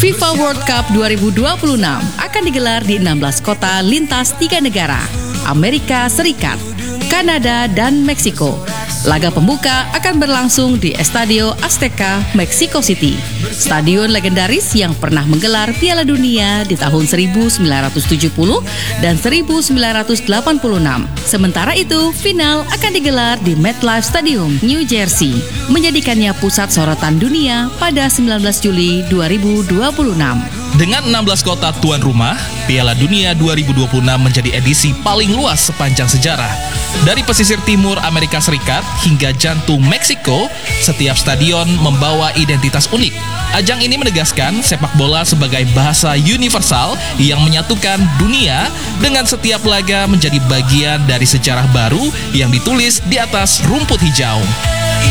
FIFA World Cup 2026 akan digelar di 16 kota lintas 3 negara, Amerika Serikat, Kanada, dan Meksiko. Laga pembuka akan berlangsung di Estadio Azteca, Mexico City, stadion legendaris yang pernah menggelar Piala Dunia di tahun 1970 dan 1986. Sementara itu, final akan digelar di MetLife Stadium, New Jersey, menjadikannya pusat sorotan dunia pada 19 Juli 2026. Dengan 16 kota tuan rumah, Piala Dunia 2026 menjadi edisi paling luas sepanjang sejarah. Dari pesisir timur Amerika Serikat hingga jantung Meksiko, setiap stadion membawa identitas unik. Ajang ini menegaskan sepak bola sebagai bahasa universal yang menyatukan dunia, dengan setiap laga menjadi bagian dari sejarah baru yang ditulis di atas rumput hijau.